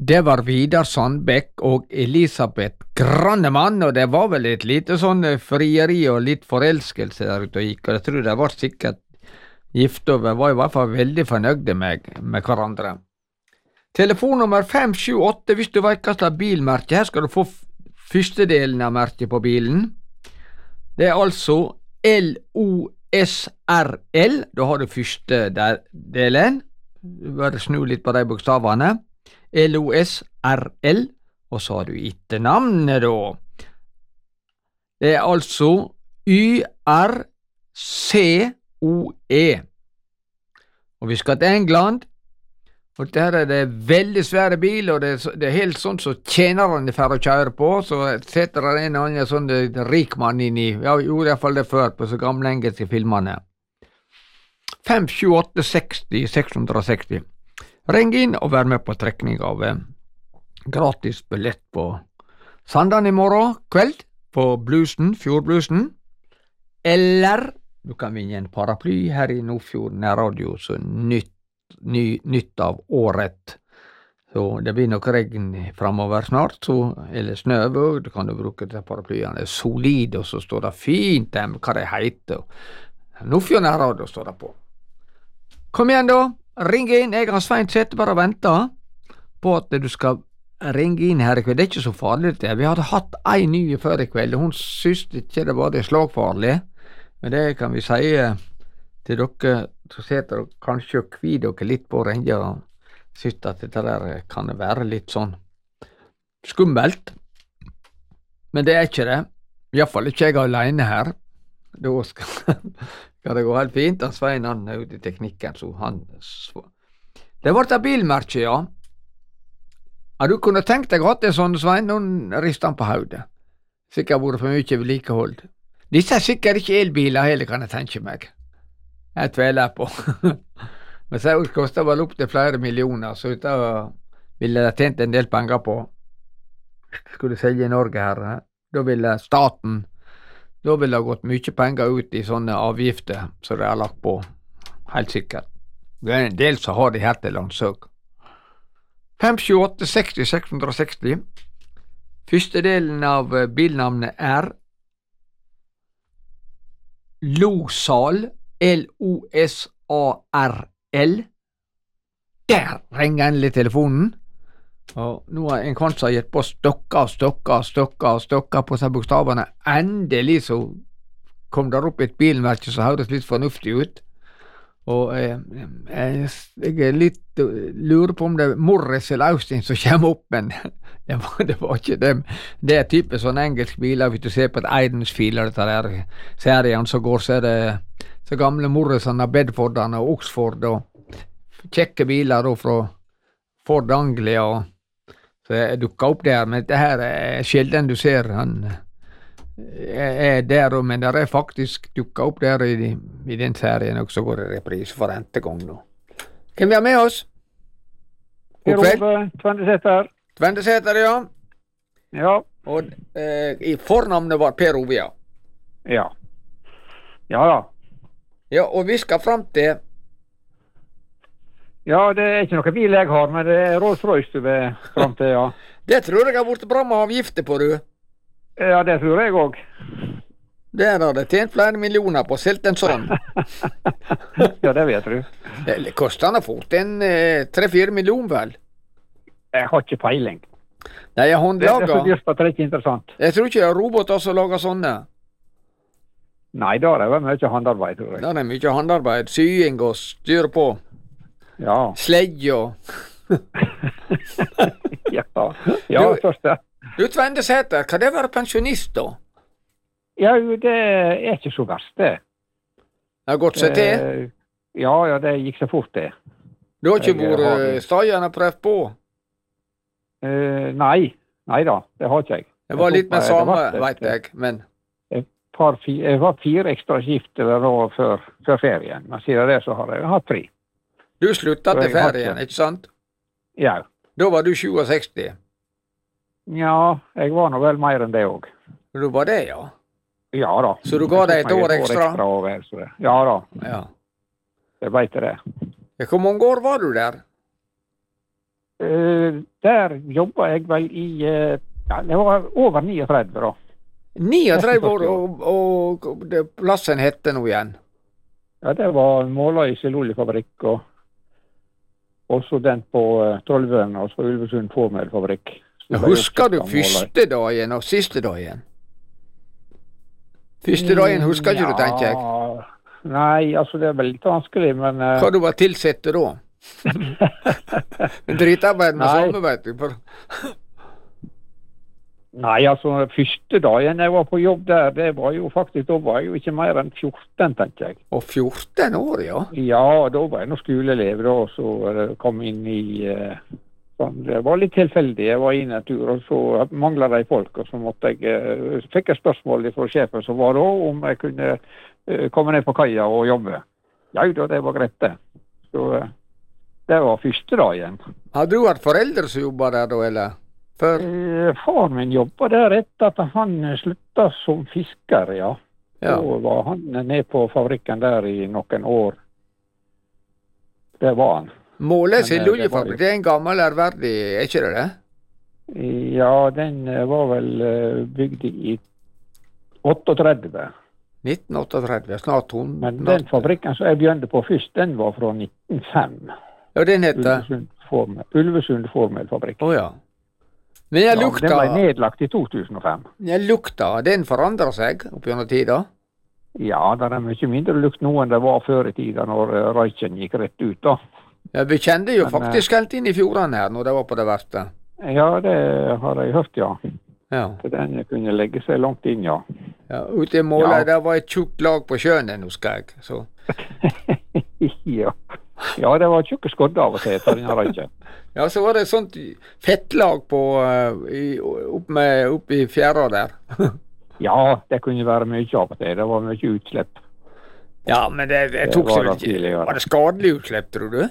Det var Vidar Sandbekk og Elisabeth Grannemann, og det var vel et lite sånn frieri og litt forelskelse der ute og gikk, og jeg tror de var sikkert gift og var i hvert fall veldig fornøyde med hverandre. Telefonnummer 578 hvis du vet hva slags bilmerke. Her skal du få første delen av merket på bilen. Det er altså LOSRL, da har du første delen. Bare snu litt på de bokstavene. LOSRL, og så har du ikke navnet da. Det er altså YRCOE. Og vi skal til England, og der er det veldig svære bil, og det er helt sånn så tjenerne for å kjøre på, så setter det en annen sånn rik mann inn i, ja, gjorde i hvert fall det før på så gamle engelske filmene. 528 60 660. Ring inn og vær med på trekning av gratis billett på Sandane i morgen kveld på Bluesen, Fjordbluesen, eller du kan vinne en paraply her i Nordfjorden Radio, så nytt av året. Så det blir nok regn fremover snart, så, eller snø, du kan bruke til paraplyene. Det er solid, og så står det fint dem, hva det heter. Nordfjorden Radio står det på. Kom igjen da! Ring inn, jeg har Svein Sæther bare og venter på at du skal ringe inn her i kveld. Det er ikke så farlig det. Vi hadde hatt en ny før i kveld, hun synes ikke det var det slagfarlig, men det kan vi si til dere som sitter kanskje og kvir dere litt på å ringe og synes at dette der kan være litt sånn skummelt, men det er ikke det. I hvert fall ikke jeg alene her. Da skal det gå helt fint. Svein han er ute i teknikken, så han det ble et bilmerke, ja. Har du kunne tenkt deg å ha det sånn, Svein? Noen rister han på hodet. Sikkert vært for mye vedlikehold. Disse er sikkert ikke elbiler heller, kan jeg tenke meg. Jeg tveler på. Men så koster vel opp til flere millioner, så da ville jeg tjent en del penger på. Skulle selge i Norge her. Da ville staten Da vil det ha gått mye penger ut i sånne avgifter som de har lagt på, helt sikkert. Det er en del som har de her til landsøk. 528 60 660. Første delen av bilnavnet er Losal, LOSARL. Der ringer endelig telefonen. Og nå har en kanskje gitt på stokka på seg bokstavene. Endelig så kom der opp et bilmerke som høres litt fornuftig ut. Og jeg er litt lurer på om det er Morris eller Austin som kommer opp, men det var ikke dem. Det er type sånn engelsk biler, hvis du ser på et Eidensfiler, dette der serien som går, så er det så gamle Morrisene, Bedfordene og Oxford, og kjekke biler da fra Ford Anglia, og så jeg dukket opp der, men det her er sjelden du ser han er der, men der er faktisk dukket opp der i den serien, og så går det reprise for rentegang nå. Kan vi ha med oss? Per Ove, Tvendesæter. Tvendesæter, ja. Ja. Og i fornavnet var Per Ove, ja. Ja. Ja da. Ja, og vi skal frem til Ja, det er ikke noe bil jeg har, men det er Rolls-Royce du vil frem til, ja. Det tror jeg har vært bra med avgifter på, du. Ja, det tror jeg òg. Der har det tjent flere millioner på selv en sånn. Ja, det vil jeg tro. Det koster han fort en 3-4 millioner, vel? Jeg har ikke peiling. Nei, jeg håndlager. Det er så dyrt at det er ikke interessant. Jeg tror ikke det er roboter som lager sånne. Nei, da er det mye handarbeid, tror jeg. Da er det mye handarbeid, sying og styre på. Ja. Sledge og Ja, først det. Du Tvendesæter, kan det være pensjonist da? Ja, det er ikke så verst, det. Det har gått seg til? Ja, det gikk så fort, det. Du har ikke vært stadiene prøvd på? Nei da, det har ikke jeg. Det var litt med samme, vet jeg, men jeg var 4 ekstra skift før ferien, men siden det så har jeg hatt 3. Du sluttet til ferien, ikke sant? Ja. Da var du 67? Ja, jeg var nå vel mer enn det òg. Du var det, ja? Ja da. Så du ga deg et år ekstra? Ja da. Ja. Jeg vet det. Hvor mange år var du der? Der jobba jeg vel i det var over 39 da. 39 år, og det plassen hette nå igjen? Ja, det var Måløy celluljefabrikk, og så den på Trollvøen, og så Ulvesund Formel-fabrikk. Husker du første dagen og siste dagen? Første dagen husker ikke du, tenker jeg. Nei, altså det er vel litt vanskelig, men... Hva du var tilsett da? Dritarbeid med samme, vet du. Nei, altså første dagen jeg var på jobb der, det var jo faktisk, da var jeg jo ikke mer enn 14, tenker jeg. Og 14 år, ja? Ja, da var jeg noe skoleelev da, så kom inn i... Det var litt tilfeldig. Jeg var inne en tur, og så manglet de folk, og så fikk jeg spørsmål fra sjefen som var da, om jeg kunne komme ned på kaia og jobbe. Ja, det var greit det. Så det var første dagen. Har du hatt foreldre som jobbet der da, eller? Far min jobbet der etter at han sluttet som fisker, ja. Da var han ned på fabrikken der i noen år. Det var han. Målet celluljefabrikk, det er en gammel ærverdig, er ikke det? Ja, den var vel bygd i 38. 1938, snart 100. Men den fabrikken som jeg begynte på først, den var fra 1905. Ja, den heter? Ulvesund Formel-fabrikk. Åja. Men jeg lukta... Den ble nedlagt i 2005. Jeg lukta, den forandret seg opp gjennom tida? Ja, det er mye mindre lukt nå enn det var før i tida når røyken gikk rett ut da. Ja, vi kjente jo faktisk helt inn i fjordene her når det var på det verste. Ja, det har jeg hørt, ja. Ja. Så den kunne legge seg langt inn, ja. Ja, ute i målet, der var et tjukt lag på sjøen, husker jeg. Så. Ja, det var tjukke skodder av og til etter den røyken. Ja, så var det et sånt fettlag på, opp i fjæra der. Ja, det kunne være mye av og til. Det var mye utslipp. Ja, men det tok seg ikke. Var det skadelig utslipp, tror du?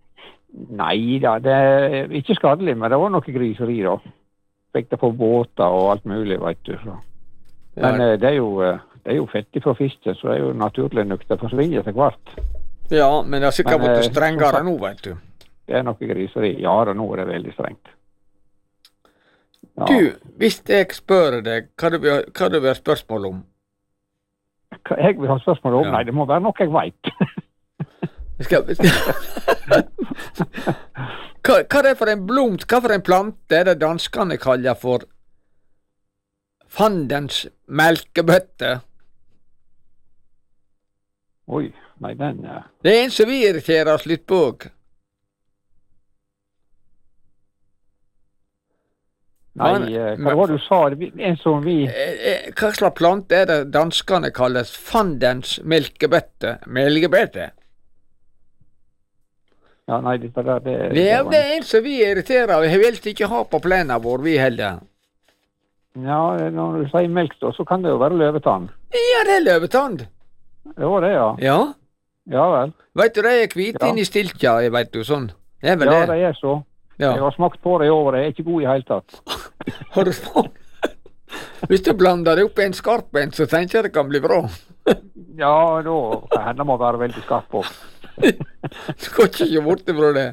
Nei da, det er ikke skadelig, men det var noe griseri da. Fikk det på båter og alt mulig, vet du. Så. Men det er jo fettig fra fisken, så det er jo naturlig nok det forsvinner etter hvert. Ja, men det har sikkert vært strengere nå, vet du. Det er noe griseri. Ja, da nå er det veldig strengt. Ja. Du, hvis jeg spør deg, hva du vil ha spørsmål om? Hva jeg vil ha spørsmål om? Ja. Nei, det må være noe jeg vet. Hva er det for en blomst, hva for en plante er det danskene kaller for fandens melkebøtte? Oi, nei den... Det er en som vi irriterer oss litt på. Nei, hva var det du sa? En som vi... Hva slags plante er det danskene kalles fandens melkebøtte? Melkebøtte? Ja, nei, det er en som vi irriterer, og jeg vil ikke ha på plenen vår, vi heller. Ja, når du sier melk da, så kan det jo være løvetann. Ja, det er løvetann. Det var det, ja. Ja? Ja vel. Vet du, det er hvit inn i stiltja, vet du, sånn. Det er vel ja, det er så. Ja. Jeg har smakt på det i år, det er ikke god i hele tatt. Har du smakt? Hvis du blander det opp i en skarp en, så tenker jeg det kan bli bra. Ja, da kan hende må være veldig skarp på. Du skal ikke gjøre borte fra det.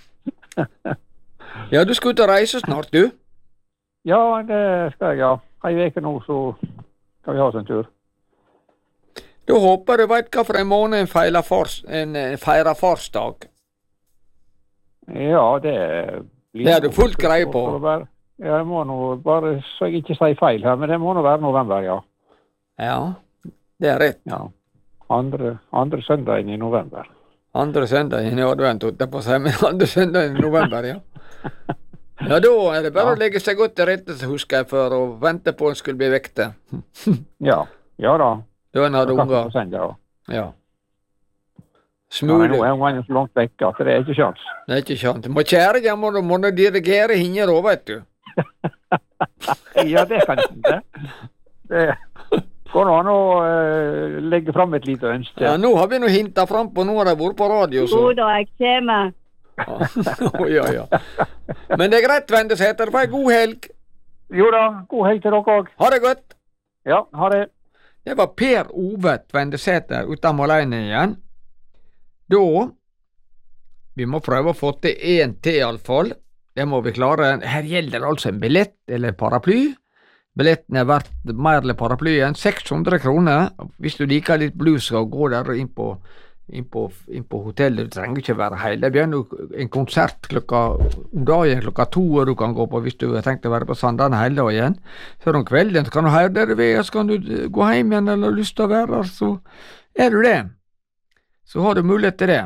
Ja, du skal ut og reise snart, du? Ja, det skal jeg, ja. En veke nå, så skal vi ha oss en tur. Da håper du vet hva for en måned en feirer farsdag. Ja, det er du fullt greie på. Ja, det må nå bare, så jeg ikke sier feil her, men det må nå være november, ja. Ja, det er rett. Ja, andre søndagen i november. Andre søndagen i advent, på seg, men andre søndagen i november, ja. Ja, da er det bare å legge seg godt til rette, så husker jeg, for å vente på en skulle bli vekte. Ja da. Da en hadde unger. Ja. Smule. Ja, nå er man så langt vekk at det er ikke sjans. Det er ikke sjans. Må kjære, må du dirigere henne da, vet du. Ja, det kan ikke. Det går an å legge fram et lite ønske. Ja, nå har vi nå hintet fram på, nå har det vært på radio. Så. God dag, kommer. Ja. Men det er greit, Vendesæter, for en god helg. Jo da, god helg til dere også. Ha det godt. Ja, ha det. Det var Per Ove Vendesæter uten Malene igjen. Da, vi må prøve å få til en til i alle fall. det må vi klare. Her gjelder altså en billett eller paraply. Billetten er verdt mer eller paraplyen 600 kroner. Hvis du liker litt blues og gå der inn på hotellet, du trenger ikke være hele. Det begynner en konsert om dagen klokka 2, og du kan gå på hvis du har tenkt å være på Sandane hele dagen. Så om kvelden så kan du høre dere ved, så kan du gå hjem igjen eller har lyst til å være der, så er du det. Så har du mulighet til det.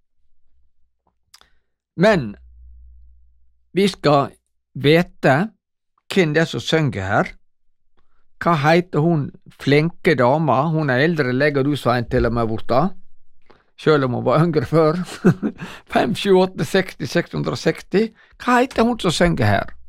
Men vi skal vite hvem det er som synger her. Hva heter hun flinke dama? Hun er eldre lege, du sa en til og med borte. Selv om hun var yngre før. 5, 7, 8, 60, 660. Hva heter hun som synger her?